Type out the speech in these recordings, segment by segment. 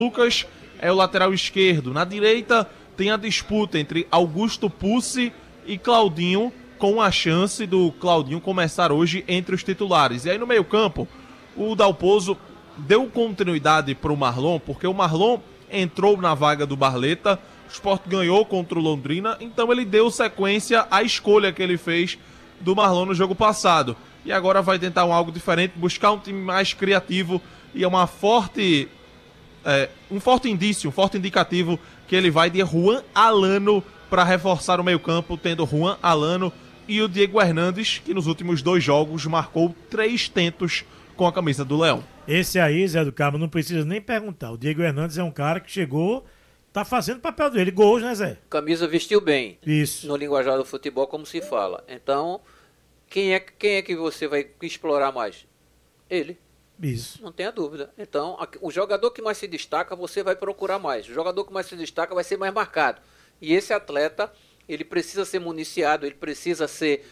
Lucas é o lateral esquerdo. Na direita tem a disputa entre Augusto Pucci e Claudinho, com a chance do Claudinho começar hoje entre os titulares. E aí no meio-campo, o Dalpozo deu continuidade para o Marlon, porque o Marlon entrou na vaga do Barleta, o Sport ganhou contra o Londrina, então ele deu sequência à escolha que ele fez do Marlon no jogo passado. E agora vai tentar algo diferente, buscar um time mais criativo, e é um forte indício, um forte indicativo que ele vai de Juan Alano para reforçar o meio-campo, tendo Juan Alano e o Diego Hernandes, que nos últimos 2 jogos marcou 3 tentos com a camisa do Leão. Esse aí, Zé do Carmo, não precisa nem perguntar. O Diego Hernandes é um cara que chegou, tá fazendo o papel dele, gols, né, Zé? Camisa vestiu bem. Isso. No linguajar do futebol, como se fala. Então, quem é que você vai explorar mais? Ele. Isso. Não tenha dúvida. Então, o jogador que mais se destaca, você vai procurar mais. O jogador que mais se destaca vai ser mais marcado. E esse atleta, ele precisa ser municiado, ele precisa ser,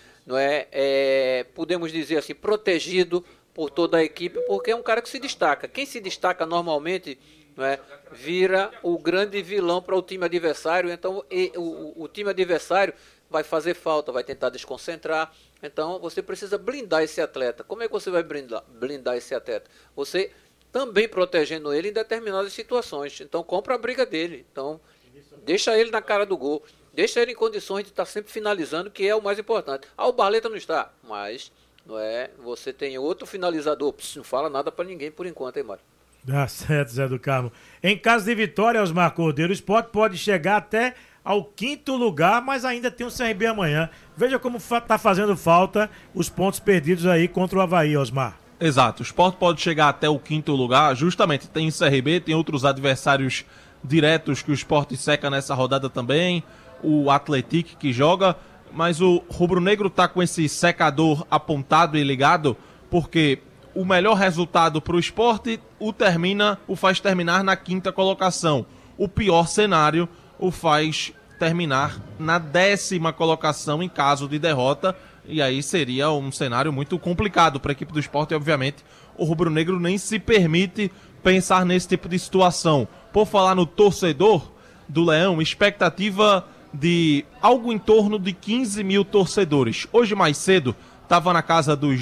podemos dizer assim, protegido por toda a equipe, porque é um cara que se destaca. Quem se destaca normalmente, vira o grande vilão para o time adversário. Então, o time adversário vai fazer falta, vai tentar desconcentrar. Então, você precisa blindar esse atleta. Como é que você vai blindar esse atleta? Você também protegendo ele em determinadas situações. Então, compra a briga dele. Então, deixa ele na cara do gol. Deixa ele em condições de estar sempre finalizando, que é o mais importante. O Barleta não está, mas você tem outro finalizador. Não fala nada para ninguém por enquanto, hein, Mário? Dá certo, Zé do Carmo. Em caso de vitória, Osmar Cordeiro, o Sport pode chegar até ao 5º lugar, mas ainda tem o CRB amanhã. Veja como está fazendo falta os pontos perdidos aí contra o Avaí, Osmar. Exato, o Sport pode chegar até o 5º lugar, justamente tem o CRB, tem outros adversários diretos que o Sport seca nessa rodada também, o Atlético que joga, mas o rubro-negro está com esse secador apontado e ligado, porque o melhor resultado para o Sport o faz terminar na 5ª colocação. O pior cenário o faz terminar na 10ª colocação em caso de derrota, e aí seria um cenário muito complicado para a equipe do Sport, e obviamente o rubro-negro nem se permite pensar nesse tipo de situação. Por falar no torcedor do Leão, expectativa de algo em torno de 15 mil torcedores. Hoje mais cedo estava na casa dos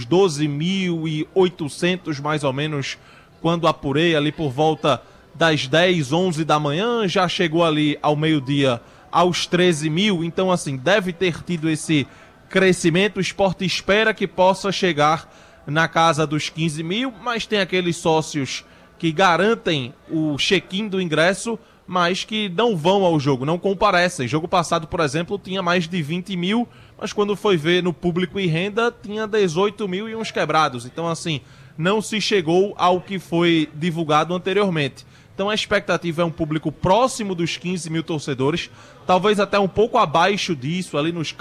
12.800 mais ou menos, quando apurei ali por volta das 10, 11 da manhã, já chegou ali ao meio-dia aos 13 mil, então assim, deve ter tido esse crescimento. O Sport espera que possa chegar na casa dos 15 mil, mas tem aqueles sócios que garantem o check-in do ingresso, mas que não vão ao jogo, não comparecem. Jogo passado, por exemplo, tinha mais de 20 mil, mas quando foi ver no público e renda, tinha 18 mil e uns quebrados. Então, assim, não se chegou ao que foi divulgado anteriormente. Então, a expectativa é um público próximo dos 15 mil torcedores, talvez até um pouco abaixo disso, ali nos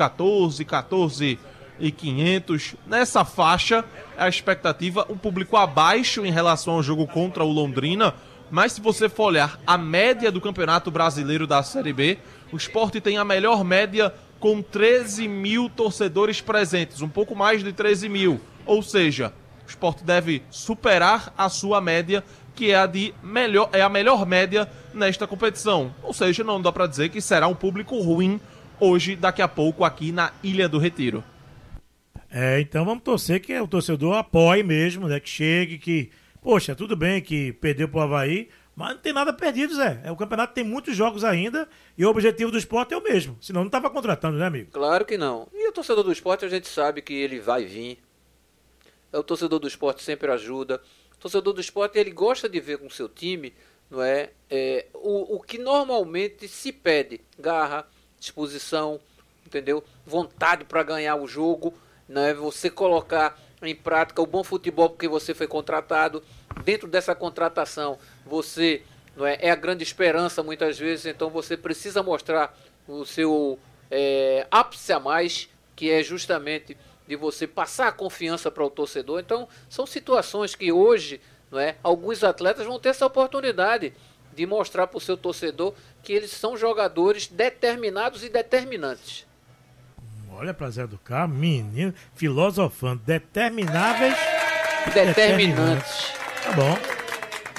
14.500. Nessa faixa, a expectativa, um público abaixo em relação ao jogo contra o Londrina. Mas se você for olhar a média do Campeonato Brasileiro da Série B, o Sport tem a melhor média com 13 mil torcedores presentes, um pouco mais de 13 mil. Ou seja, o Sport deve superar a sua média, que é a melhor média nesta competição. Ou seja, não dá para dizer que será um público ruim hoje, daqui a pouco, aqui na Ilha do Retiro. Então vamos torcer que o torcedor apoie mesmo, né? Que chegue, que... Poxa, tudo bem que perdeu pro Avaí, mas não tem nada perdido, Zé. O campeonato tem muitos jogos ainda e o objetivo do Sport é o mesmo. Senão não estava contratando, né, amigo? Claro que não. E o torcedor do Sport, a gente sabe que ele vai vir. O torcedor do Sport sempre ajuda. O torcedor do Sport, ele gosta de ver com o seu time, não é? O que normalmente se pede. Garra, disposição, entendeu? Vontade para ganhar o jogo, né? Você colocar em prática o bom futebol porque você foi contratado. Dentro dessa contratação, você é a grande esperança muitas vezes, então você precisa mostrar o seu ápice a mais, que é justamente de você passar a confiança para o torcedor. Então, são situações que hoje, alguns atletas vão ter essa oportunidade de mostrar para o seu torcedor que eles são jogadores determinados e determinantes. Olha pra Zé do Carmo, menino, filosofando, determináveis determinantes. Tá bom.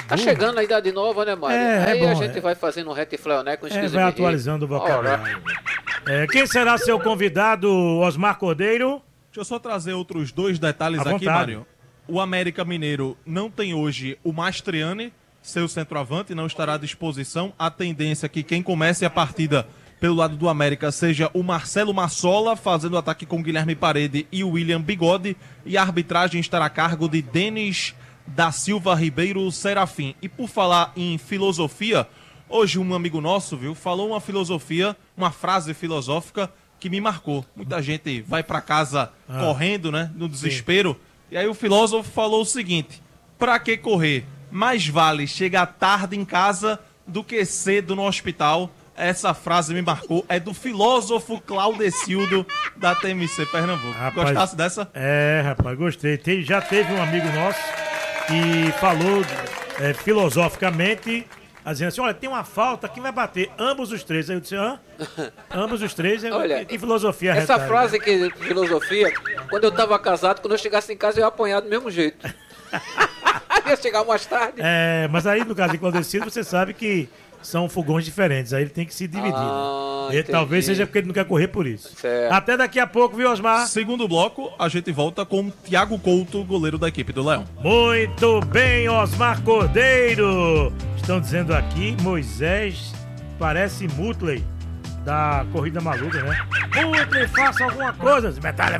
Tá chegando a idade nova, né, Mário? Aí bom, a gente vai fazendo um retiflão, né? Com vai atualizando o vocabulário. Quem será seu convidado, Osmar Cordeiro? Deixa eu só trazer outros 2 detalhes aqui, Mário. O América Mineiro não tem hoje o Mastriani, seu centroavante, não estará à disposição. A tendência é que quem comece a partida pelo lado do América seja o Marcelo Massola, fazendo o ataque com Guilherme Parede e o William Bigode. E a arbitragem estará a cargo de Denis da Silva Ribeiro Serafim. E por falar em filosofia, hoje um amigo nosso, falou uma filosofia, uma frase filosófica que me marcou. Muita gente vai para casa correndo, né, no desespero. Sim. E aí o filósofo falou o seguinte: pra que correr? Mais vale chegar tarde em casa do que cedo no hospital. Essa frase me marcou. É do filósofo Claudecildo da TMC Pernambuco. Rapaz, gostasse dessa? Rapaz, gostei. Já teve um amigo nosso que falou filosoficamente, dizendo assim: olha, tem uma falta, quem vai bater? Ambos os três. Aí eu disse: ambos os três? Olha, que filosofia essa retalha, frase que filosofia, quando eu tava casado, quando eu chegasse em casa eu ia apanhar do mesmo jeito. Ia chegar mais tarde. Mas aí no caso de Claudecildo, você sabe que são fogões diferentes, aí ele tem que se dividir. Né? Talvez seja porque ele não quer correr por isso. Certo. Até daqui a pouco, viu, Osmar? Segundo bloco, a gente volta com Thiago Couto, goleiro da equipe do Leão. Muito bem, Osmar Cordeiro. Estão dizendo aqui, Moisés parece Mutley da Corrida Maluca, né? Mutley, faça alguma coisa. Metalha.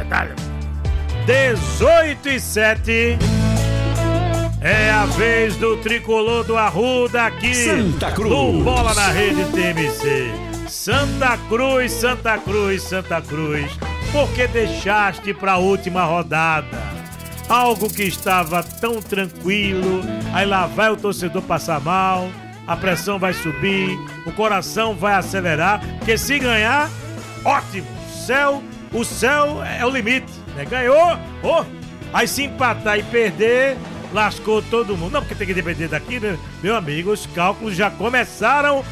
18:07. É a vez do tricolor do Arruda aqui Santa Cruz. No Bola na Rede TMC. Santa Cruz. Por que deixaste pra última rodada? Algo que estava tão tranquilo, aí lá vai o torcedor passar mal, a pressão vai subir, o coração vai acelerar, porque se ganhar, ótimo, o céu é o limite, né? Ganhou, aí se empatar e perder, lascou todo mundo. Não, porque tem que depender daqui, né? Meu amigo, os cálculos já começaram.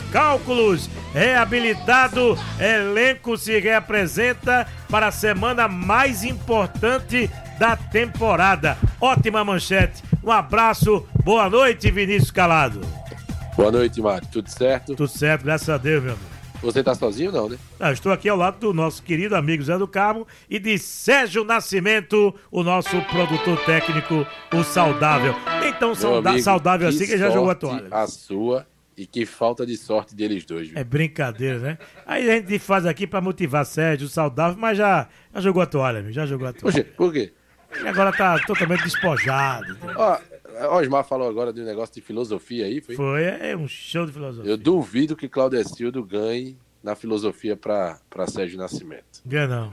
Reabilitado, elenco se reapresenta para a semana mais importante da temporada. Ótima manchete. Um abraço. Boa noite, Vinícius Calado. Boa noite, Mário. Tudo certo? Tudo certo, graças a Deus, meu amigo. Você tá sozinho, não, né? Eu estou aqui ao lado do nosso querido amigo Zé do Carmo e de Sérgio Nascimento, o nosso produtor técnico, o saudável. Então, saudável assim que ele já jogou a toalha. A sua e que falta de sorte deles dois, viu? É brincadeira, né? Aí a gente faz aqui pra motivar Sérgio, o saudável, mas já jogou a toalha, amigo, já jogou a toalha. Por quê? E agora tá totalmente despojado. Osmar falou agora de um negócio de filosofia aí, foi? Foi, é um show de filosofia. Eu duvido que Claudecildo ganhe na filosofia pra Sérgio Nascimento. Ganha não.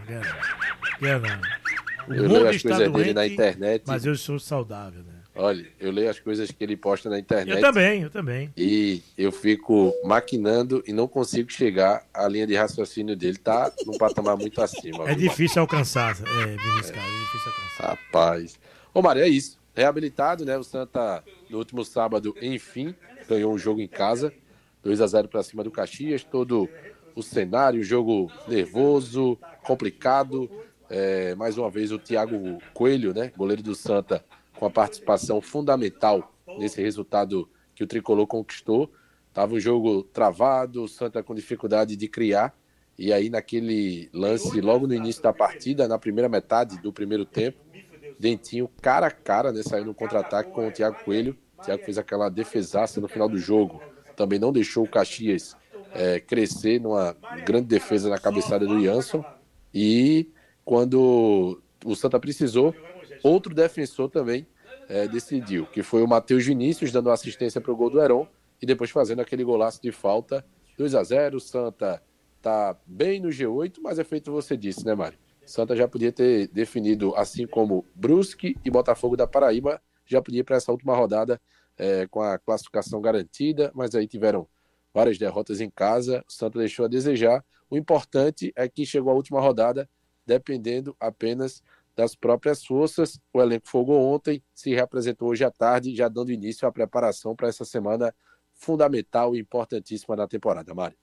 Eu leio as coisas dele na internet. Mas eu sou saudável, né? Olha, eu leio as coisas que ele posta na internet. Eu também. E eu fico maquinando e não consigo chegar à linha de raciocínio dele. Tá num patamar muito acima. É difícil alcançar, Vinícius, cara. É difícil alcançar. Rapaz. Ô, Mário, é isso. Reabilitado, né? O Santa, no último sábado, enfim, ganhou um jogo em casa. 2-0 para cima do Caxias. Todo o cenário, jogo nervoso, complicado. Mais uma vez o Thiago Coelho, né? Goleiro do Santa, com a participação fundamental nesse resultado que o Tricolor conquistou. Tava um jogo travado, o Santa com dificuldade de criar. E aí naquele lance, logo no início da partida, na primeira metade do primeiro tempo, Dentinho cara a cara, né? Saiu no contra-ataque com o Thiago Coelho. O Thiago fez aquela defesaça no final do jogo. Também não deixou o Caxias crescer numa grande defesa na cabeçada do Jansson. E quando o Santa precisou, outro defensor também decidiu, que foi o Matheus Vinícius, dando assistência para o gol do Heron e depois fazendo aquele golaço de falta. 2-0, o Santa tá bem no G8, mas é feito você disse, né, Mário? Santa já podia ter definido, assim como Brusque e Botafogo da Paraíba, já podia ir para essa última rodada com a classificação garantida, mas aí tiveram várias derrotas em casa, o Santa deixou a desejar. O importante é que chegou a última rodada dependendo apenas das próprias forças. O elenco folgou ontem, se reapresentou hoje à tarde, já dando início à preparação para essa semana fundamental e importantíssima da temporada, Mário.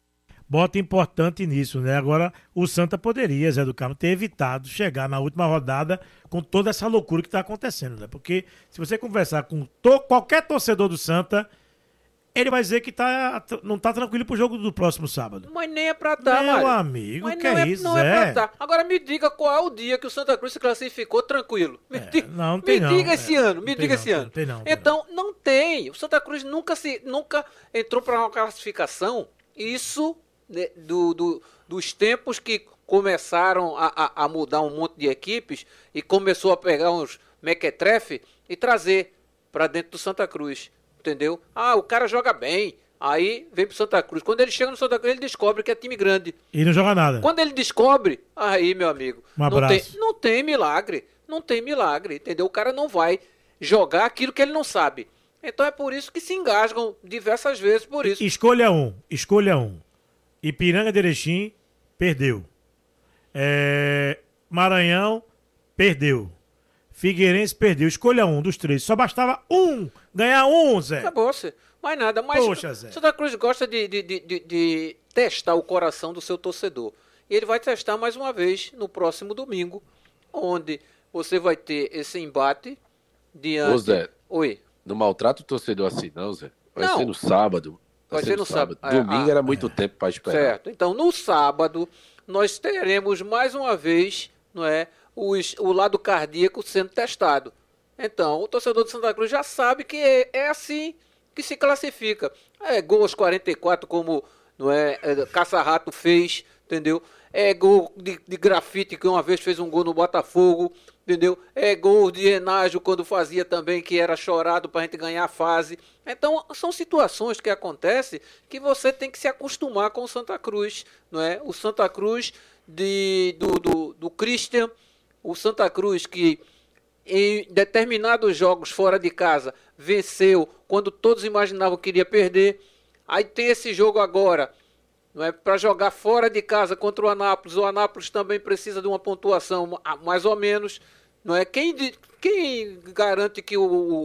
bota importante nisso, né? Agora, o Santa poderia, Zé do Carmo, ter evitado chegar na última rodada com toda essa loucura que está acontecendo, né? Porque se você conversar com qualquer torcedor do Santa, ele vai dizer que não tá tranquilo pro jogo do próximo sábado. Mas nem é pra dar, Meu Mário. amigo, Mas que não é isso, não Zé? é pra dar. Agora me diga qual é o dia que o Santa Cruz se classificou tranquilo. Não tem me não. diga esse ano, me Não tem diga não, esse ano. tem não. Então, não tem. O Santa Cruz nunca entrou para uma classificação. Isso, né, dos tempos que começaram a mudar um monte de equipes e começou a pegar uns mequetrefe e trazer para dentro do Santa Cruz. Entendeu? Ah, o cara joga bem. Aí vem pro Santa Cruz. Quando ele chega no Santa Cruz, ele descobre que é time grande. E não joga nada. Quando ele descobre, aí, meu amigo, Um abraço. não tem milagre. Não tem milagre, entendeu? O cara não vai jogar aquilo que ele não sabe. Então é por isso que se engasgam diversas vezes por isso. Escolha um. Ipiranga de Erechim, perdeu. Maranhão, perdeu. Figueirense, perdeu. Escolha um dos três. Só bastava ganhar um, Zé. Acabou-se. Mais nada. Mas Poxa, Zé. Santa Cruz gosta de testar o coração do seu torcedor. E ele vai testar mais uma vez no próximo domingo, onde você vai ter esse embate diante... Ô, Zé. Oi. Não maltrata o torcedor assim, não, Zé. Vai Não. ser no sábado. Vai ser no sábado. Domingo era muito tempo para esperar. Certo. Então, no sábado, nós teremos mais uma vez, não é, o lado cardíaco sendo testado. Então, o torcedor de Santa Cruz já sabe que é assim que se classifica. Gol aos 44, como não é, Caça-Rato fez, entendeu? Gol de grafite, que uma vez fez um gol no Botafogo, entendeu? Gol de Enágio, quando fazia também, que era chorado pra gente ganhar a fase. Então, são situações que acontecem que você tem que se acostumar com o Santa Cruz, não é? O Santa Cruz do Christian, o Santa Cruz que em determinados jogos fora de casa venceu quando todos imaginavam que iria perder. Aí tem esse jogo agora, não é, para jogar fora de casa contra o Anápolis. O Anápolis também precisa de uma pontuação mais ou menos, não é? Quem garante que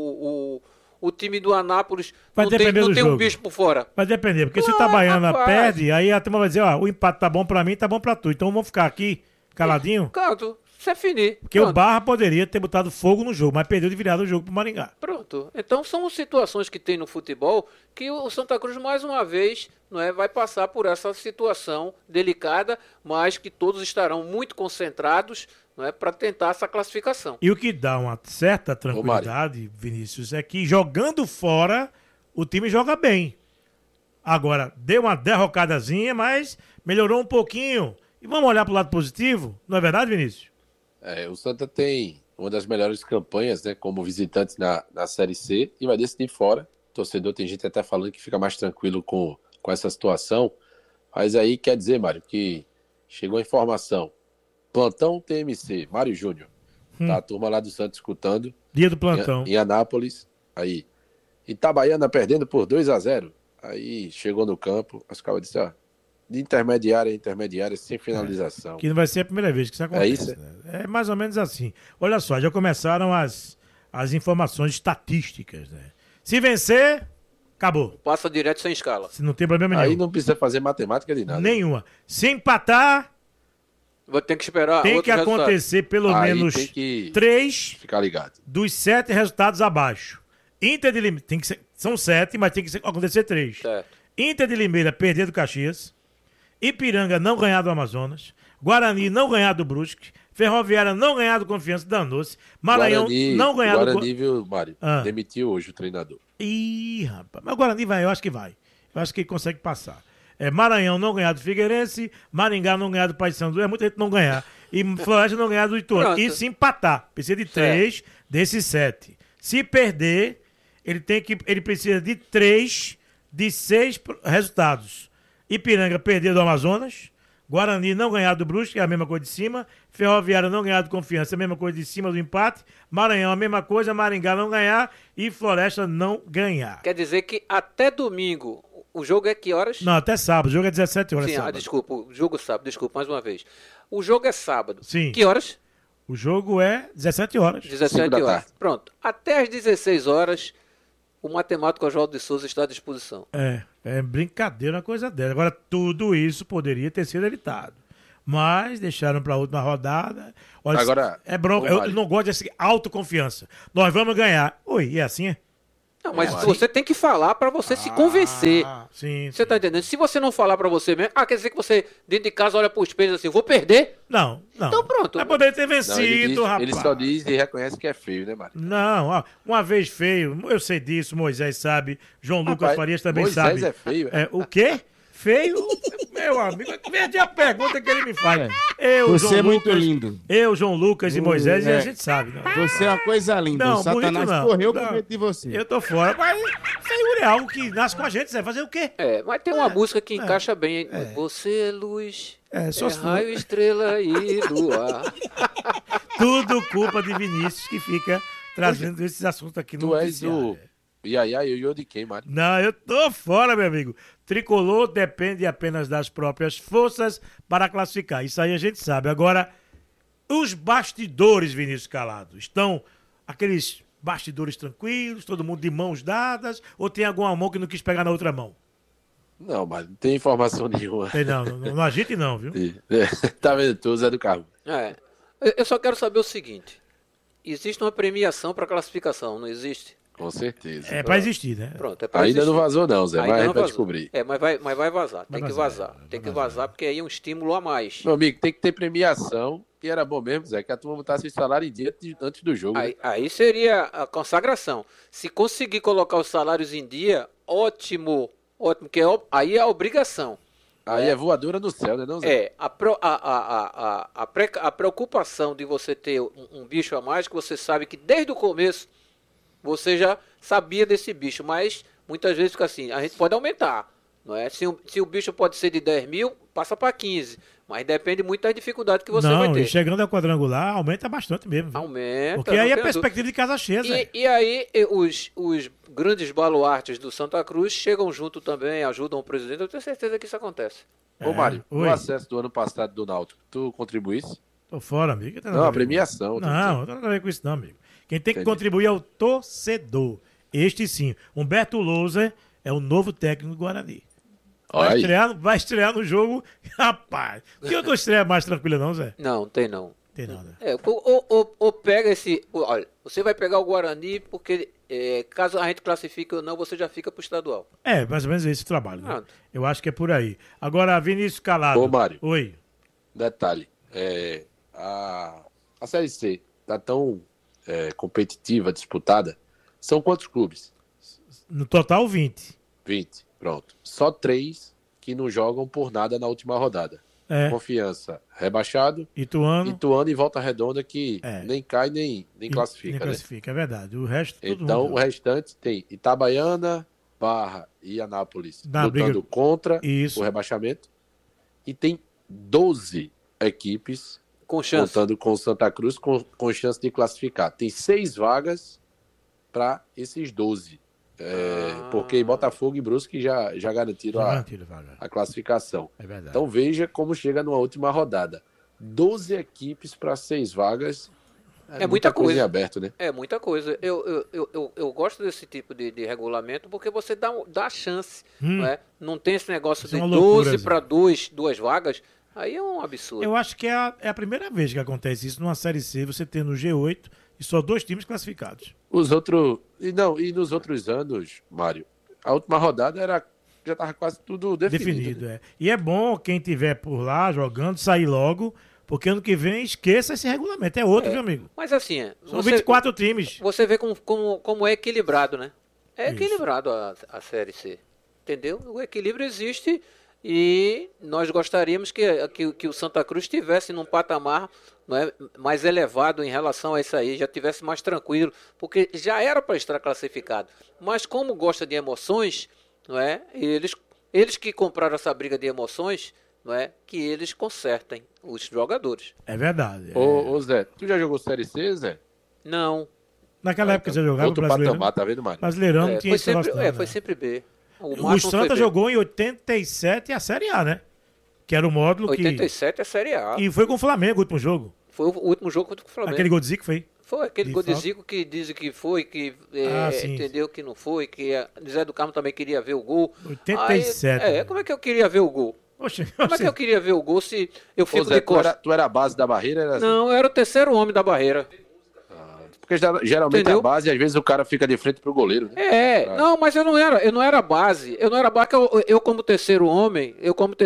o time do Anápolis não tem um bicho por fora? Vai depender, porque se o Itabaiana perde, aí a turma vai dizer, o empate tá bom pra mim, tá bom pra tu. Então vamos ficar aqui caladinho. Canto, isso é finir. Porque o Barra poderia ter botado fogo no jogo, mas perdeu de virada o jogo pro Maringá. Pronto. Então são situações que tem no futebol que o Santa Cruz mais uma vez não é, vai passar por essa situação delicada, mas que todos estarão muito concentrados, não é, para tentar essa classificação. E o que dá uma certa tranquilidade, Vinícius, é que jogando fora o time joga bem. Agora, deu uma derrocadazinha, mas melhorou um pouquinho. E vamos olhar pro lado positivo, não é verdade, Vinícius? O Santa tem uma das melhores campanhas, né, como visitante na Série C e vai decidir fora. O torcedor, tem gente até falando que fica mais tranquilo com essa situação. Mas aí quer dizer, Mário, que chegou a informação. Plantão TMC, Mário Júnior. Tá a turma lá do Santa escutando. Dia do plantão. Em Anápolis. Aí, Itabaiana perdendo por 2-0. Aí chegou no campo, as caras disseram, de intermediária, sem finalização. Que não vai ser a primeira vez que isso acontece. É isso? Né? É mais ou menos assim. Olha só, já começaram as informações estatísticas, né? Se vencer, acabou. Passa direto sem escala. Se não tem problema nenhum. Aí não precisa fazer matemática de nada. Nenhuma. Se empatar, vai ter que esperar. tem que acontecer pelo menos tem que 3 ficar ligado. dos 7 resultados abaixo. Inter de Limeira, são 7, mas tem que acontecer 3. Certo. Inter de Limeira perder do Caxias. Ipiranga não ganhar do Amazonas. Guarani não ganhar do Brusque. Ferroviária não ganhar do Confiança, danou-se. Maranhão não ganhar do... Guarani, viu, Mário? Demitiu hoje o treinador. Ih, rapaz. Mas o Guarani vai, eu acho que vai. Eu acho que ele consegue passar. Maranhão não ganhar do Figueirense. Maringá não ganhar do Paysandu. É muita gente não ganhar. E Floresta não ganhar do Ituano. E se empatar. Precisa de 3 desses 7. Se perder, ele precisa de 3 de 6 resultados. Ipiranga perder do Amazonas, Guarani não ganhar do Brusque, é a mesma coisa de cima, Ferroviária não ganhar do Confiança, é a mesma coisa de cima do empate, Maranhão a mesma coisa, Maringá não ganhar e Floresta não ganhar. Quer dizer que até domingo, o jogo é que horas? Não, até sábado, o jogo é 17 horas. Sim, sábado. Desculpa, o jogo sábado, desculpa, mais uma vez. O jogo é sábado. Sim. Que horas? O jogo é 17 horas. 17 horas. Pronto. Até às 16 horas, o matemático Oswaldo de Souza está à disposição. É brincadeira uma coisa dela. Agora, tudo isso poderia ter sido evitado. Mas deixaram para a última rodada. Olha, Agora, é bronca. Eu não gosto dessa autoconfiança. Nós vamos ganhar. Oi, e é assim? É? Não, mas você tem que falar para você se convencer. Sim. Você tá entendendo? Se você não falar para você mesmo, quer dizer que você, dentro de casa, olha pro espelho assim, vou perder? Não. Então pronto. Vai poder ter Não, vencido, rapaz. ele só diz e reconhece que é feio, né, Mário? Não, ó, uma vez feio, eu sei disso, Moisés sabe, João Lucas Farias também Moisés sabe. é feio, O quê? Feio? Meu amigo, veja a pergunta que ele me faz. Você João é muito Lucas, lindo. Eu, João Lucas e Moisés, e a gente sabe. Não. Você é uma coisa linda. Não, o Satanás bonito não. correu Não. com medo de você. Eu tô fora. Mas feiura é algo que nasce com a gente, Zé. Fazer o quê? Mas tem uma música que encaixa bem. Você é luz, só se for- raio, estrela e luar. Tudo culpa de Vinícius que fica trazendo esses assuntos aqui no Tu és noticiário. o Iaiá Ioiô de quem, Mário? Não, eu tô fora, meu amigo. Tricolor depende apenas das próprias forças para classificar. Isso aí a gente sabe. Agora, os bastidores, Vinícius Calado, estão aqueles bastidores tranquilos, todo mundo de mãos dadas, ou tem alguma mão que não quis pegar na outra mão? Não, mas não tem informação nenhuma. Tem não agite não, viu? Tá vendo tu, Zé do Carmo? Eu só quero saber o seguinte. Existe uma premiação para classificação, não existe? Com certeza. É pra existir, né? Pronto, é pra Ainda existir. não vazou não, Zé, Ainda mas não vai vazou. descobrir. Mas vai vazar. Tem que vazar. Tem que vazar, porque aí é um estímulo a mais. Meu amigo, tem que ter premiação. E era bom mesmo, Zé, que a turma botasse o salário em dia antes do jogo. Né? Aí seria a consagração. Se conseguir colocar os salários em dia, ótimo. Ótimo, porque aí é a obrigação. Aí é voadora no céu, né, não, Zé? A preocupação de você ter um bicho a mais, que você sabe que desde o começo você já sabia desse bicho, mas muitas vezes fica assim, a gente pode aumentar, não é? Se o bicho pode ser de 10 mil, passa para 15, mas depende muito das dificuldades que você vai ter. E chegando ao quadrangular, aumenta bastante mesmo. Viu? Aumenta. Porque aí é não tem perspectiva de casa cheia, Zé. E aí os grandes baluartes do Santa Cruz chegam junto também, ajudam o presidente, eu tenho certeza que isso acontece. Ô, Mário, oi. no acesso do ano passado do Náutico, tu contribuísse? Tô fora, amigo. Não, a premiação. Não, não tem nada a ver com isso não, amigo. Quem tem que contribuir é o torcedor. Este sim. Humberto Louser é o novo técnico do Guarani. Vai estrear no jogo. Rapaz, que outra estreia mais tranquila não, Zé? Não, tem não. Tem nada. Ou pega esse... Olha, você vai pegar o Guarani porque caso a gente classifique ou não, você já fica pro estadual. Mais ou menos esse o trabalho. Né? Eu acho que é por aí. Agora, Vinícius Calado. Ô, Mário. Oi. Detalhe. A Série C tá tão competitiva, disputada. São quantos clubes? No total, 20. 20, pronto. Só 3 que não jogam por nada na última rodada. Confiança rebaixado, Ituano e Volta Redonda que nem cai nem classifica. Nem classifica, é verdade. O resto tudo então, o restante tem Itabaiana, Barra e Anápolis lutando contra o rebaixamento. E tem 12 equipes com chance. Contando com Santa Cruz com chance de classificar. Tem 6 vagas para esses 12. Porque Botafogo e Brusque já garantiram a classificação. É verdade. Então veja como chega numa última rodada. 12 equipes para 6 vagas. É muita coisa em aberto, né? É muita coisa. Eu gosto desse tipo de regulamento porque você dá chance. Não é? Não tem esse negócio de 12 para 2 vagas. Aí é um absurdo. Eu acho que é a primeira vez que acontece isso numa Série C, você ter no G8 e só 2 times classificados. E nos outros anos, Mário, a última rodada já estava quase tudo definido. Né? E é bom quem tiver por lá jogando sair logo, porque ano que vem esqueça esse regulamento. É outro, meu amigo. Mas assim... São 24 times. Você vê como é equilibrado, né? É equilibrado a Série C. Entendeu? O equilíbrio existe e nós gostaríamos que o Santa Cruz estivesse num patamar, não é, mais elevado em relação a isso aí, já tivesse mais tranquilo, porque já era para estar classificado. Mas como gosta de emoções, não é? Eles que compraram essa briga de emoções, não é? Que eles consertem os jogadores. É verdade. Ô Zé, tu já jogou Série C, Zé? Não. Naquela época você jogava outro Brasileirão. patamar, tá vendo, Mário? Brasileirão não tinha esse sempre, negócio, foi sempre B. O Santa jogou em 87 a Série A, né? Que era o módulo 87 é a Série A. E foi com o Flamengo o último jogo. Foi o último jogo contra o Flamengo. Aquele gol de Zico foi? Foi aquele gol de falta? Zico que dizem que foi, que Sim. entendeu que não foi, que Zé do Carmo também queria ver o gol. 87. Aí, como é que eu queria ver o gol? Oxe, Como é que eu queria ver o gol se eu Ô, fico Zé, de costas? tu era a base da barreira? Era assim? Não, eu era o terceiro homem da barreira. Porque geralmente Entendeu? a base, às vezes o cara fica de frente pro goleiro, né? Não, mas eu não era base. Eu não era base, que eu como terceiro homem,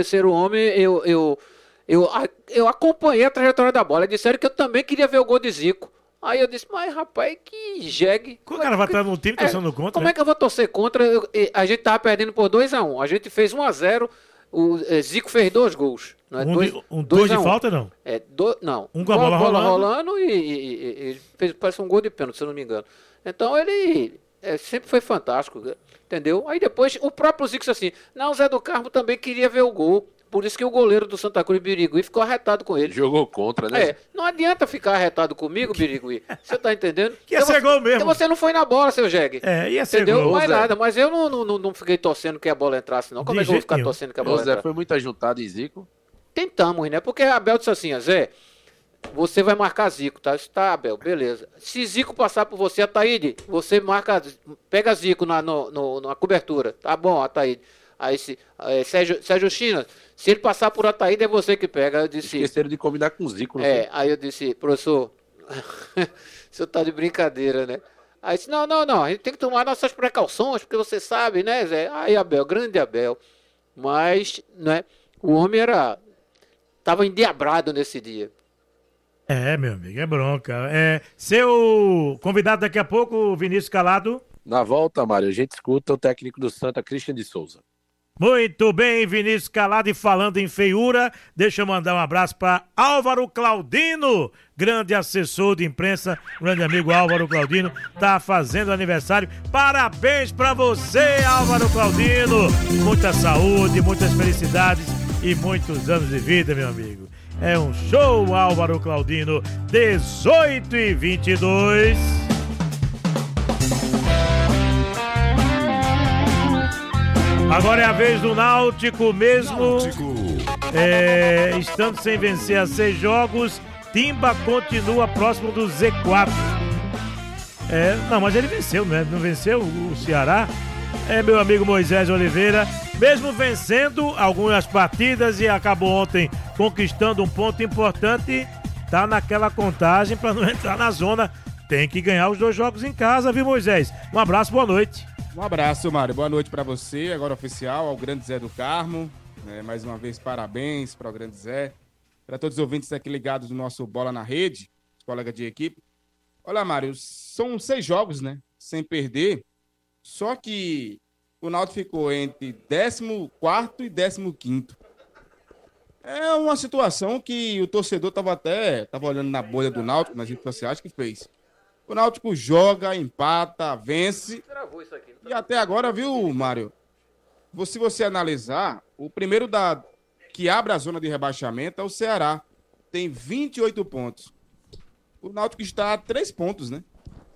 eu acompanhei a trajetória da bola. Disseram que eu também queria ver o gol de Zico. Aí eu disse, mas rapaz, que jegue. O cara vai estar no time torcendo contra, Como né? é que eu vou torcer contra? A gente tava perdendo por 2-1. A gente fez 1-0. O Zico fez 2 gols. Não é? Dois de falta, não? Não. Um com a bola rolando e ele fez, parece um gol de pênalti, se eu não me engano. Então ele sempre foi fantástico, entendeu? Aí depois o próprio Zico disse assim, não, o Zé do Carmo também queria ver o gol. Por isso que o goleiro do Santa Cruz, Birigui, ficou arretado com ele. Jogou contra, né? Não adianta ficar arretado comigo, Birigui. Você tá entendendo? Que ia ser gol mesmo. Então você não foi na bola, seu Jegue. Ia ser entendeu? gol. Mais Zé. nada, mas eu não fiquei torcendo que a bola entrasse, não. Como De é que eu vou jeito ficar nenhum. torcendo que a Ô, bola Zé, entrasse? foi muito ajuntado em Zico. Tentamos, né? Porque a Abel disse assim, Zé, você vai marcar Zico, tá? Tá, Abel, beleza. Se Zico passar por você, Ataíde, você pega Zico na cobertura. Tá bom, Ataíde. Aí Sérgio China, se ele passar por Ataíde, é você que pega. Aí eu disse, Esqueceram de combinar com o Zico, não foi? aí eu disse, professor, o senhor tá de brincadeira, né? Aí disse, não, a gente tem que tomar nossas precauções, porque você sabe, né, Zé? Aí Abel, grande Abel. Mas, né, o homem tava endiabrado nesse dia. Meu amigo, é bronca. Seu convidado daqui a pouco, o Vinícius Calado. Na volta, Mário, a gente escuta o técnico do Santa, Christian de Souza. Muito bem, Vinícius Calado, e falando em feiura, deixa eu mandar um abraço para Álvaro Claudino, grande assessor de imprensa, grande amigo Álvaro Claudino, tá fazendo aniversário. Parabéns para você, Álvaro Claudino. Muita saúde, muitas felicidades e muitos anos de vida, meu amigo. É um show, Álvaro Claudino, 18h22. Agora é a vez do Náutico mesmo. Estando sem vencer a 6 jogos, Timba continua próximo do Z4. Não, mas ele venceu, né? Não venceu o Ceará. Meu amigo Moisés Oliveira, mesmo vencendo algumas partidas e acabou ontem conquistando um ponto importante, tá naquela contagem para não entrar na zona. Tem que ganhar os 2 jogos em casa, viu, Moisés? Um abraço, boa noite. Um abraço, Mário. Boa noite para você, agora oficial, ao grande Zé do Carmo. Mais uma vez, parabéns para o grande Zé. Para todos os ouvintes aqui ligados no nosso Bola na Rede, os colegas de equipe. Olha, Mário, são 6 jogos, né? Sem perder. Só que o Náutico ficou entre 14º e 15º. É uma situação que o torcedor tava olhando na bolha do Náutico, nas redes sociais, que fez. O Náutico joga, empata, vence. E até agora, viu, Mário? Se você analisar, o primeiro que abre a zona de rebaixamento é o Ceará. Tem 28 pontos. O Náutico está a 3 pontos, né?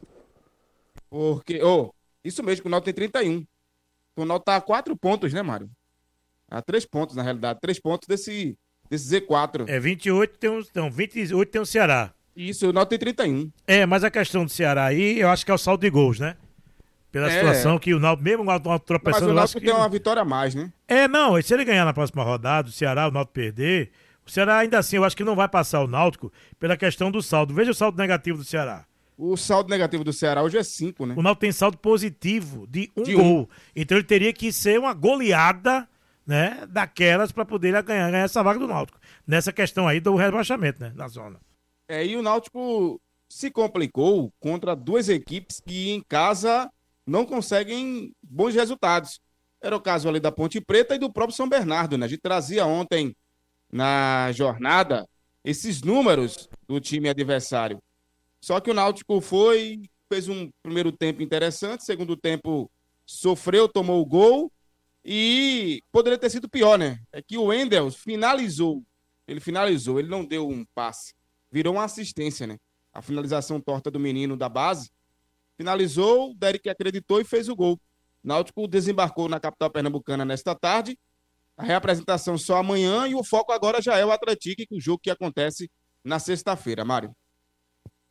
Porque, isso mesmo, que o Náutico tem 31. O Náutico está a 4 pontos, né, Mário? A 3 pontos, na realidade. 3 pontos desse Z4. 28 28 tem o Ceará. Isso, o Náutico tem 31. Mas a questão do Ceará aí, eu acho que é o saldo de gols, né? Pela situação que o Náutico, mesmo o Náutico tropeçando... Mas o Náutico tem uma vitória a mais, né? Não, se ele ganhar na próxima rodada, o Ceará, o Náutico perder, o Ceará ainda assim, eu acho que não vai passar o Náutico pela questão do saldo. Veja o saldo negativo do Ceará. O saldo negativo do Ceará hoje é 5, né? O Náutico tem saldo positivo de um gol. Então ele teria que ser uma goleada, né, daquelas para poder ganhar essa vaga do Náutico. Nessa questão aí do rebaixamento, né, na zona. E o Náutico se complicou contra 2 equipes que em casa não conseguem bons resultados. Era o caso ali da Ponte Preta e do próprio São Bernardo, né? A gente trazia ontem na jornada esses números do time adversário. Só que o Náutico fez um primeiro tempo interessante, segundo tempo sofreu, tomou o gol e poderia ter sido pior, né? É que o Wendel finalizou, ele não deu um passe, virou uma assistência, né? A finalização torta do menino da base, finalizou, o Derek acreditou e fez o gol. O Náutico desembarcou na capital pernambucana nesta tarde, a reapresentação só amanhã e o foco agora já é o Atlético, o jogo que acontece na sexta-feira, Mário.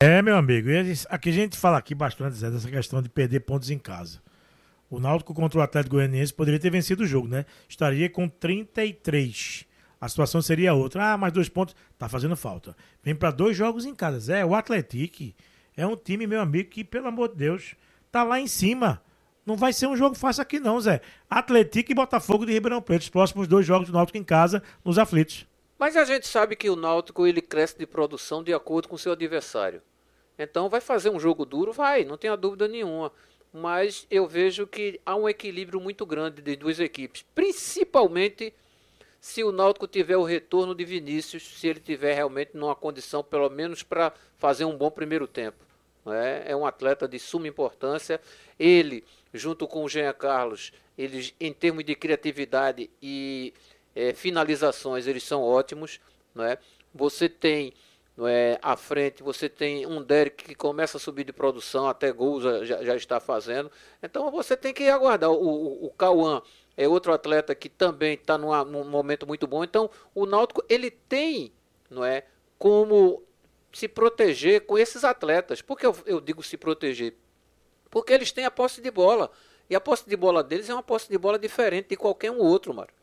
Meu amigo, aqui a gente fala aqui bastante, Zé, dessa questão de perder pontos em casa. O Náutico contra o Atlético Goianiense poderia ter vencido o jogo, né? Estaria com 33. A situação seria outra. Mais 2 pontos, tá fazendo falta. Vem para 2 jogos em casa, Zé. O Atlético é um time, meu amigo, que, pelo amor de Deus, tá lá em cima. Não vai ser um jogo fácil aqui não, Zé. Atlético e Botafogo de Ribeirão Preto, os próximos 2 jogos do Náutico em casa, nos aflitos. Mas a gente sabe que o Náutico ele cresce de produção de acordo com o seu adversário. Então vai fazer um jogo duro? Vai, não tenha dúvida nenhuma. Mas eu vejo que há um equilíbrio muito grande de 2 equipes. Principalmente se o Náutico tiver o retorno de Vinícius, se ele tiver realmente numa condição, pelo menos para fazer um bom primeiro tempo. É um atleta de suma importância. Ele, junto com o Jean Carlos, eles, em termos de criatividade e finalizações, eles são ótimos. Você tem à frente, você tem um Derek que começa a subir de produção, até gols já está fazendo. Então você tem que aguardar. O Cauã é outro atleta que também está num momento muito bom. Então o Náutico ele tem como se proteger com esses atletas. Por que eu digo se proteger? Porque eles têm a posse de bola. E a posse de bola deles é uma posse de bola diferente de qualquer um outro, Mário.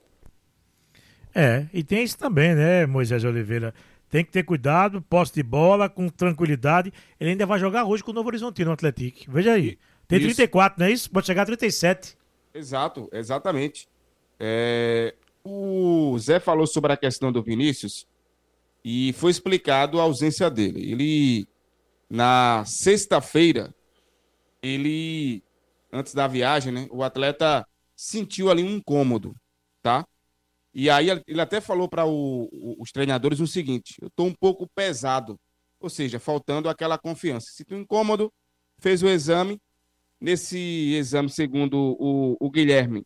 E tem isso também, né, Moisés Oliveira? Tem que ter cuidado, posse de bola, com tranquilidade. Ele ainda vai jogar hoje com o Novo Horizontino, no Atlético. Veja aí. Tem isso. 34, não é isso? Pode chegar a 37. Exato, exatamente. O Zé falou sobre a questão do Vinícius e foi explicado a ausência dele. Ele, na sexta-feira, antes da viagem, né, o atleta sentiu ali um incômodo, tá? E aí ele até falou para os treinadores o seguinte: eu estou um pouco pesado, ou seja, faltando aquela confiança. Sentiu incômodo, fez o exame. Nesse exame, segundo o Guilherme,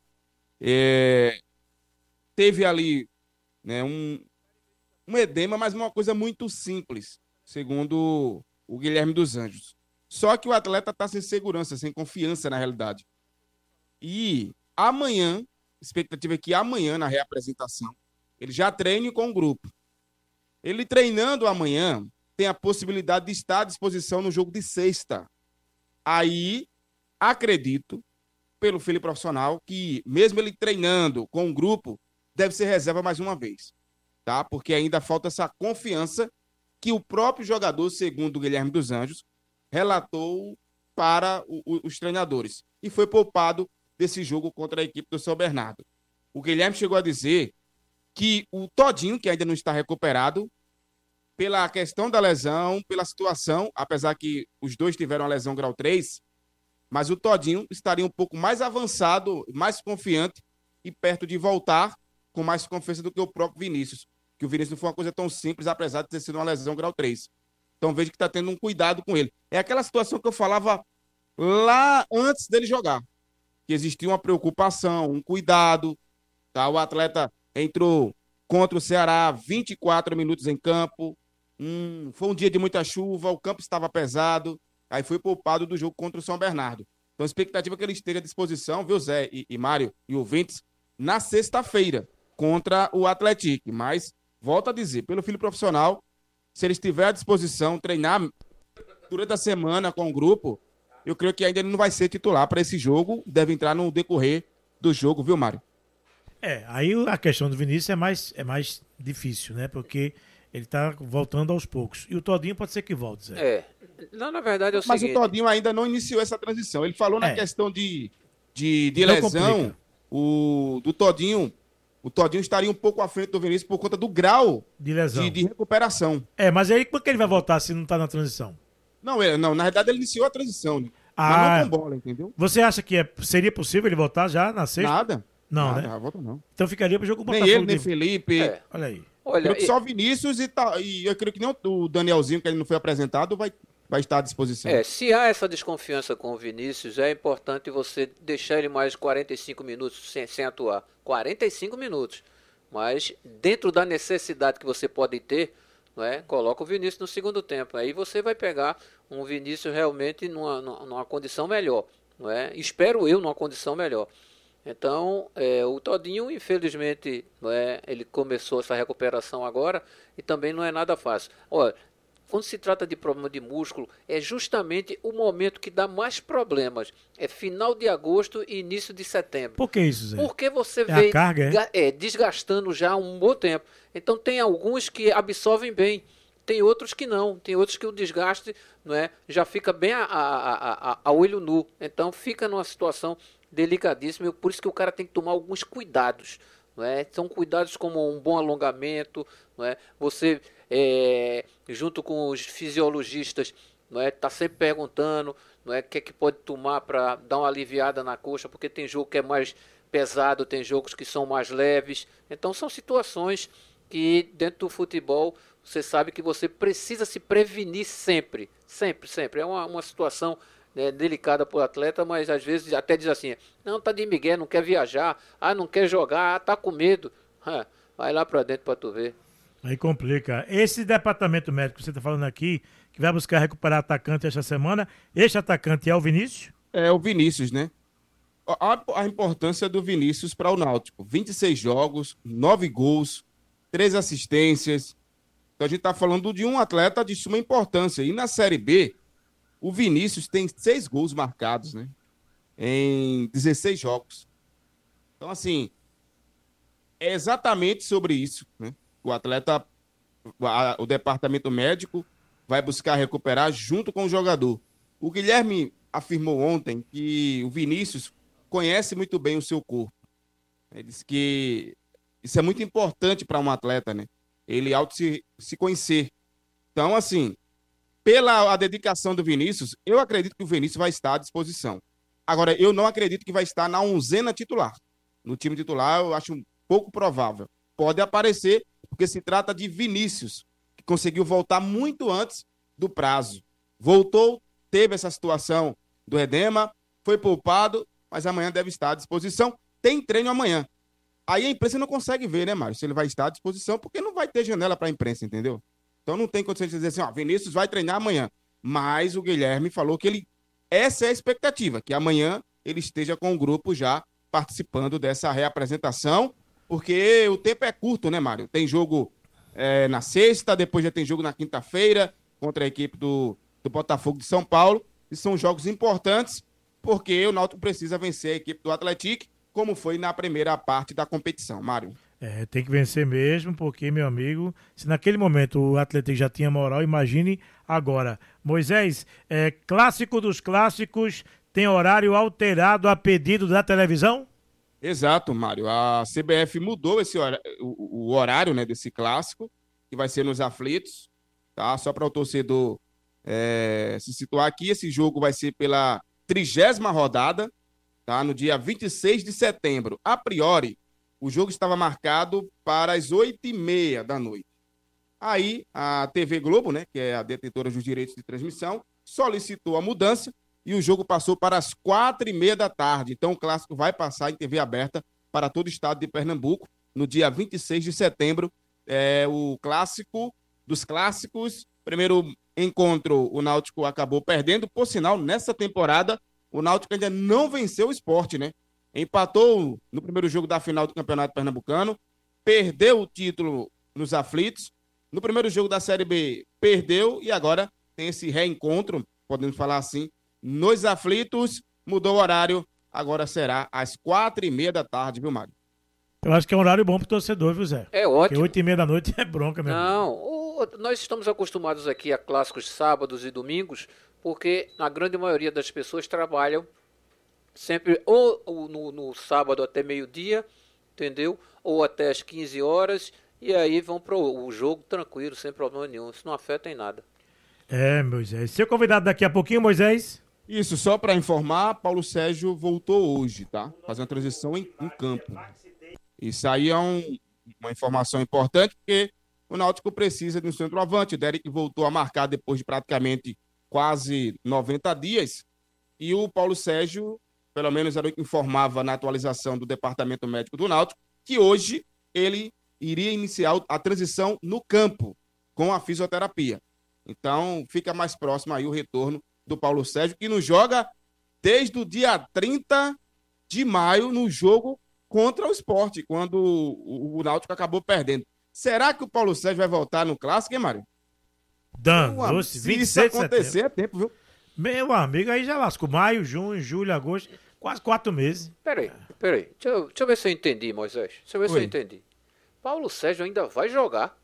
teve ali, né, um edema, mas uma coisa muito simples, segundo o Guilherme dos Anjos. Só que o atleta está sem segurança, sem confiança na realidade. E amanhã, expectativa é que amanhã, na reapresentação, ele já treine com o grupo. Ele treinando amanhã, tem a possibilidade de estar à disposição no jogo de sexta. Aí, acredito, pelo filho profissional, que mesmo ele treinando com o grupo, deve ser reserva mais uma vez, tá? Porque ainda falta essa confiança que o próprio jogador, segundo o Guilherme dos Anjos, relatou para os treinadores. E foi poupado desse jogo contra a equipe do São Bernardo. O Guilherme chegou a dizer que o Todinho, que ainda não está recuperado, pela questão da lesão, pela situação, apesar que os dois tiveram a lesão grau 3, mas o Todinho estaria um pouco mais avançado, mais confiante e perto de voltar com mais confiança do que o próprio Vinícius. Que o Vinícius não foi uma coisa tão simples, apesar de ter sido uma lesão grau 3. Então vejo que está tendo um cuidado com ele. É aquela situação que eu falava lá antes dele jogar, que existia uma preocupação, um cuidado, tá? O atleta entrou contra o Ceará, 24 minutos em campo, foi um dia de muita chuva, o campo estava pesado, aí foi poupado do jogo contra o São Bernardo. Então a expectativa é que ele esteja à disposição, viu, Zé e Mário e ouvintes, na sexta-feira, contra o Atlético. Mas, volto a dizer, pelo filho profissional, se ele estiver à disposição, treinar durante a semana com o grupo, eu creio que ainda ele não vai ser titular para esse jogo, deve entrar no decorrer do jogo, viu, Mário? Aí a questão do Vinícius é mais difícil, né? Porque ele tá voltando aos poucos. E o Todinho pode ser que volte, Zé. Não, na verdade é o Mas seguinte... o Todinho ainda não iniciou essa transição. Ele falou na questão de lesão, do Todinho. O Todinho estaria um pouco à frente do Vinícius por conta do grau de lesão, de recuperação. Mas aí como é que ele vai voltar se não tá na transição? Não, na verdade ele iniciou a transição, né? Mas não com bola, entendeu? Você acha que seria possível ele voltar já na sexta? Nada. Não, nada, né? Volta não. Então ficaria pro jogo com o Botafogo. Nem ele, nem Felipe. Olha aí. Olha, só o Vinícius e eu creio que nem o Danielzinho, que ele não foi apresentado, vai estar à disposição. Se há essa desconfiança com o Vinícius, é importante você deixar ele mais 45 minutos sem atuar. 45 minutos. Mas dentro da necessidade que você pode ter, coloca o Vinícius no segundo tempo. Aí você vai pegar um Vinícius realmente numa condição melhor. Espero eu numa condição melhor. Então, o Todinho, infelizmente, ele começou essa recuperação agora e também não é nada fácil. Olha, quando se trata de problema de músculo, é justamente o momento que dá mais problemas. É final de agosto e início de setembro. Por que isso, Zé? Porque você a vem carga, desgastando já há um bom tempo. Então tem alguns que absorvem bem, tem outros que não. Tem outros que o desgaste, não é, já fica bem a olho nu. Então fica numa situação delicadíssima. Por isso que o cara tem que tomar alguns cuidados. Não é? São cuidados como um bom alongamento, não é? Você, junto com os fisiologistas, não é? Tá sempre perguntando, não é, o que é que pode tomar para dar uma aliviada na coxa, porque tem jogo que é mais pesado, tem jogos que são mais leves. Então são situações que dentro do futebol você sabe que você precisa se prevenir sempre, sempre, sempre. É uma situação, né, delicada para o atleta, mas às vezes até diz assim, não, tá de migué, não quer viajar, não quer jogar, tá com medo. Vai lá para dentro para tu ver. Aí complica. Esse departamento médico que você está falando aqui, que vai buscar recuperar atacante esta semana, este atacante é o Vinícius? É o Vinícius, né? A importância do Vinícius para o Náutico. 26 jogos, 9 gols, 3 assistências. Então a gente está falando de um atleta de suma importância. E na Série B, o Vinícius tem 6 gols marcados, né? Em 16 jogos. Então, assim, é exatamente sobre isso, né? O atleta, o departamento médico vai buscar recuperar junto com o jogador. O Guilherme afirmou ontem que o Vinícius conhece muito bem o seu corpo. Ele disse que isso é muito importante para um atleta, né? Ele se conhecer. Então, assim, pela a dedicação do Vinícius, eu acredito que o Vinícius vai estar à disposição. Agora, eu não acredito que vai estar na onzena titular. No time titular, eu acho pouco provável. Pode aparecer, porque se trata de Vinícius, que conseguiu voltar muito antes do prazo. Voltou, teve essa situação do edema, foi poupado, mas amanhã deve estar à disposição. Tem treino amanhã. Aí a imprensa não consegue ver, né, Mário, se ele vai estar à disposição, porque não vai ter janela para a imprensa, entendeu? Então não tem condição de dizer assim, Vinícius vai treinar amanhã. Mas o Guilherme falou que essa é a expectativa, que amanhã ele esteja com o grupo já participando dessa reapresentação, porque o tempo é curto, né, Mário? Tem jogo na sexta, depois já tem jogo na quinta-feira contra a equipe do Botafogo de São Paulo, e são jogos importantes, porque o Náutico precisa vencer a equipe do Atlético, como foi na primeira parte da competição, Mário. Tem que vencer mesmo, porque, meu amigo, se naquele momento o Atlético já tinha moral, imagine agora. Moisés, clássico dos clássicos, tem horário alterado a pedido da televisão? Exato, Mário. A CBF mudou o horário, né, desse clássico, que vai ser nos Aflitos, tá? Só para o torcedor se situar aqui, esse jogo vai ser pela 30ª rodada, tá? No dia 26 de setembro. A priori, o jogo estava marcado para as 20h30 da noite. Aí, a TV Globo, né, que é a detentora dos direitos de transmissão, solicitou a mudança e o jogo passou para as 4h30 da tarde. Então, o clássico vai passar em TV aberta para todo o estado de Pernambuco no dia 26 de setembro. O clássico dos clássicos. Primeiro encontro, o Náutico acabou perdendo. Por sinal, nessa temporada, o Náutico ainda não venceu o Sport, né? Empatou no primeiro jogo da final do Campeonato Pernambucano, perdeu o título nos Aflitos. No primeiro jogo da Série B, perdeu e agora tem esse reencontro, podemos falar assim, nos Aflitos. Mudou o horário, agora será às 4h30 da tarde, viu, Mário? Eu acho que é um horário bom pro torcedor, viu, Zé? É ótimo. Porque 8h30 da noite é bronca mesmo. Não, nós estamos acostumados aqui a clássicos sábados e domingos, porque a grande maioria das pessoas trabalham sempre ou no sábado até meio-dia, entendeu? Ou até as 15 horas, e aí vão para o jogo tranquilo, sem problema nenhum. Isso não afeta em nada. Moisés. Seu convidado daqui a pouquinho, Moisés? Isso, só para informar, Paulo Sérgio voltou hoje, tá? Fazendo a transição em campo. Isso aí é uma informação importante, porque o Náutico precisa de um centroavante. O Derek voltou a marcar depois de praticamente quase 90 dias. E o Paulo Sérgio, pelo menos era o que informava na atualização do Departamento Médico do Náutico, que hoje ele iria iniciar a transição no campo, com a fisioterapia. Então, fica mais próximo aí o retorno do Paulo Sérgio, que nos joga desde o dia 30 de maio no jogo contra o Sport, quando o Náutico acabou perdendo. Será que o Paulo Sérgio vai voltar no Clássico, hein, Mário? Danou-se, Se 26 isso de acontecer, setembro. é tempo, viu? Meu amigo, aí já lascou. Maio, junho, julho, agosto, quase 4 meses. Peraí. Deixa eu ver se eu entendi, Moisés. Deixa eu ver se eu Oi. entendi. Paulo Sérgio ainda vai jogar.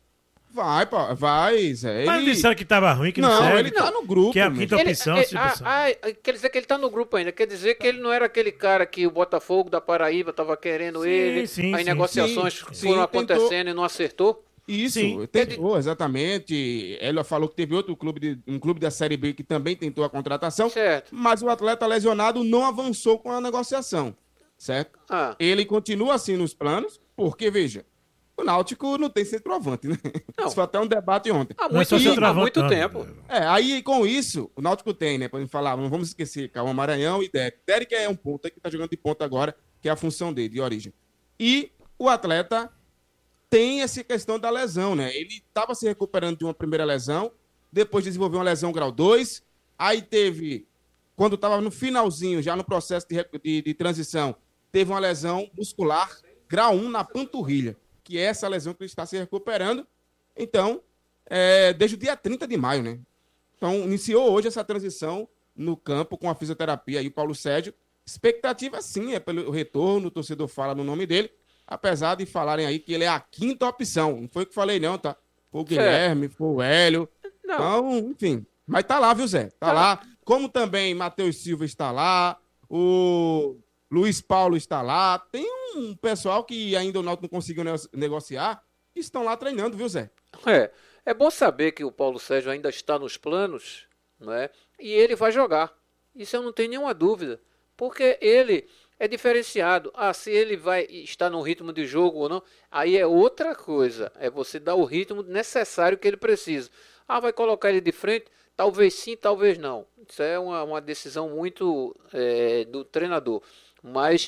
Vai, Zé. Mas não disseram que tava ruim, que não, Não, serve. ele tá no grupo. Que é a mesmo. quinta opção, se opção. Quer dizer que ele tá no grupo ainda. Quer dizer que ele não era aquele cara que o Botafogo da Paraíba tava querendo Sim, ele. sim, aí sim. negociações Sim, foram tentou. acontecendo e não acertou. Isso, Sim. tentou, exatamente. Ela falou que teve outro clube, um clube da Série B que também tentou a contratação, Certo. mas o atleta lesionado não avançou com a negociação, certo? Ah. Ele continua assim nos planos, porque, veja, o Náutico não tem centroavante, né? Não. Isso foi até um debate ontem. Há Não é só muito, há centroavante, muito não. tempo. Aí com isso, o Náutico tem, né? Podemos falar, não vamos esquecer, Calma Maranhão e Derek. Derek é um ponta que tá jogando de ponta agora, que é a função dele, de origem. E o atleta tem essa questão da lesão, né? Ele estava se recuperando de uma primeira lesão, depois desenvolveu uma lesão grau 2, aí teve, quando estava no finalzinho, já no processo de transição, teve uma lesão muscular grau 1 na panturrilha, que é essa lesão que ele está se recuperando. Então, desde o dia 30 de maio, né? Então, iniciou hoje essa transição no campo com a fisioterapia aí, o Paulo Sérgio. Expectativa, sim, é pelo retorno, o torcedor fala no nome dele, apesar de falarem aí que ele é a quinta opção. Não foi o que falei, não, tá? Foi o Guilherme, foi o Hélio. Não. Então, enfim. Mas tá lá, viu, Zé? Tá lá. Como também Matheus Silva está lá, o Luiz Paulo está lá. Tem um pessoal que ainda o Náutico não conseguiu negociar, que estão lá treinando, viu, Zé? É bom saber que o Paulo Sérgio ainda está nos planos, né? E ele vai jogar. Isso eu não tenho nenhuma dúvida. Porque ele é diferenciado. Se ele vai estar no ritmo de jogo ou não, aí é outra coisa. É você dar o ritmo necessário que ele precisa. Vai colocar ele de frente? Talvez sim, talvez não. Isso é uma decisão muito do treinador. Mas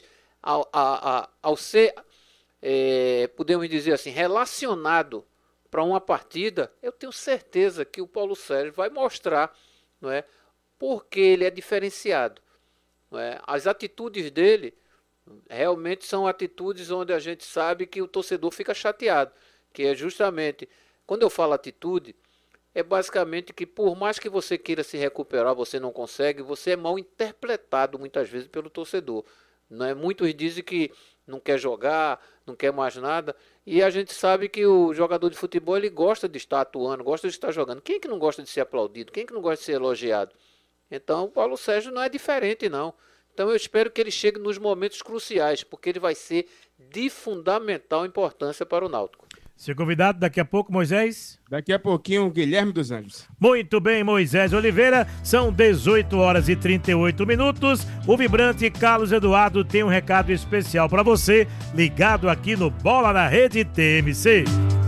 ao ser, podemos dizer assim, relacionado para uma partida, eu tenho certeza que o Paulo Sérgio vai mostrar, não é, porque ele é diferenciado. Não é? As atitudes dele realmente são atitudes onde a gente sabe que o torcedor fica chateado, que é justamente, quando eu falo atitude, é basicamente que por mais que você queira se recuperar, você não consegue, você é mal interpretado muitas vezes pelo torcedor. Não é? Muitos dizem que não quer jogar, não quer mais nada, e a gente sabe que o jogador de futebol ele gosta de estar atuando, gosta de estar jogando. Quem é que não gosta de ser aplaudido? Quem é que não gosta de ser elogiado? Então o Paulo Sérgio não é diferente, não. Então eu espero que ele chegue nos momentos cruciais, porque ele vai ser de fundamental importância para o Náutico. Seu convidado, daqui a pouco, Moisés. Daqui a pouquinho, o Guilherme dos Anjos. Muito bem, Moisés Oliveira. São 18 horas e 38 minutos. O vibrante Carlos Eduardo tem um recado especial para você, ligado aqui no Bola na Rede TMC.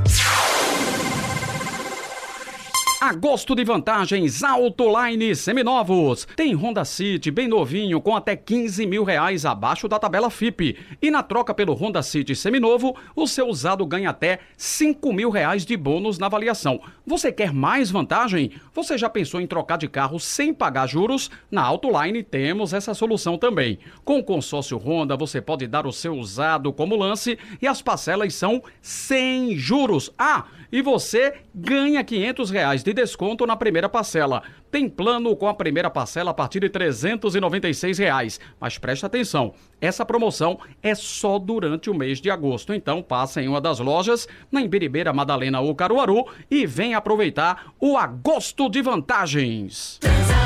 Agosto de vantagens Autoline Seminovos. Tem Honda City bem novinho com até R$15 mil abaixo da tabela FIPE. E na troca pelo Honda City Seminovo, o seu usado ganha até R$5 mil de bônus na avaliação. Você quer mais vantagem? Você já pensou em trocar de carro sem pagar juros? Na Autoline temos essa solução também. Com o consórcio Honda, você pode dar o seu usado como lance e as parcelas são sem juros. E você ganha R$500 de desconto na primeira parcela. Tem plano com a primeira parcela a partir de R$396. Mas preste atenção, essa promoção é só durante o mês de agosto. Então passa em uma das lojas, na Imbiribeira, Madalena ou Caruaru, e vem aproveitar o Agosto de vantagens.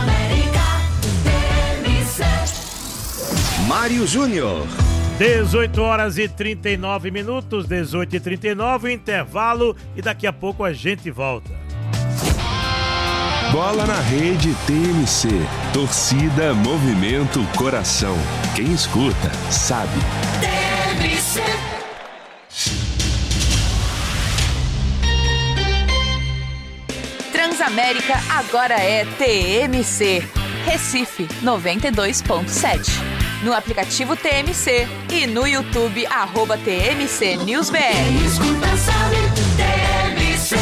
Mário Júnior. 18 horas e 39 minutos, 18 e 39, intervalo, e daqui a pouco a gente volta. Bola na Rede TMC. Torcida, movimento, coração. Quem escuta, sabe. TMC. Transamérica agora é TMC. Recife 92.7. No aplicativo TMC e no YouTube @TMC News BR. Escuta, sabe, TMC.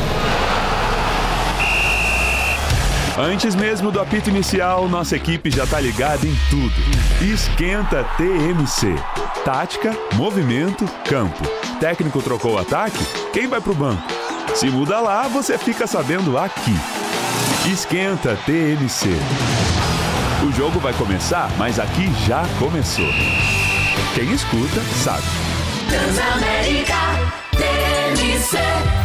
Antes mesmo do apito inicial, nossa equipe já tá ligada em tudo. Esquenta TMC. Tática, movimento, campo. Técnico trocou o ataque? Quem vai pro banco? Se muda lá, você fica sabendo aqui. Esquenta TMC. O jogo vai começar, mas aqui já começou. Quem escuta, sabe. Transamérica TMC.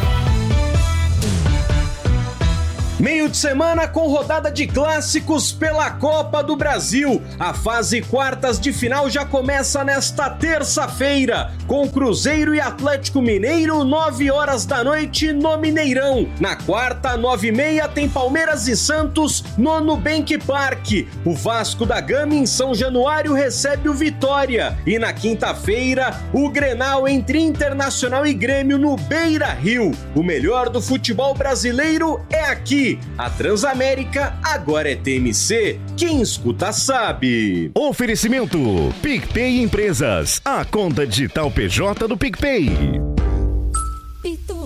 Meio de semana com rodada de clássicos pela Copa do Brasil. A fase quartas de final já começa nesta terça-feira, com Cruzeiro e Atlético Mineiro, 9 horas da noite no Mineirão. Na quarta, 9h30, tem Palmeiras e Santos no Nubank Park. O Vasco da Gama em São Januário recebe o Vitória. E na quinta-feira, o Grenal entre Internacional e Grêmio no Beira-Rio. O melhor do futebol brasileiro é aqui. A Transamérica agora é TMC. Quem escuta sabe. Oferecimento PicPay Empresas, a conta digital PJ do PicPay.